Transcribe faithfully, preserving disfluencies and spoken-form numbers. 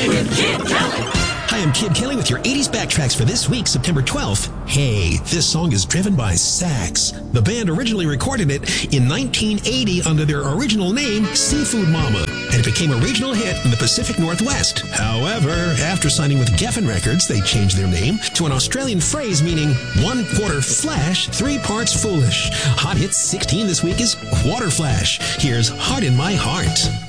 with Kid Kelly. Hi, I'm Kid Kelly with your eighties Backtracks for this week, September twelfth. Hey, this song is driven by sax. The band originally recorded it in nineteen eighty under their original name, Seafood Mama, and it became a regional hit in the Pacific Northwest. However, after signing with Geffen Records, they changed their name to an Australian phrase meaning one quarter flash, three parts foolish. Hot Hit sixteen this week is Quarter Flash. Here's Heart in My Heart.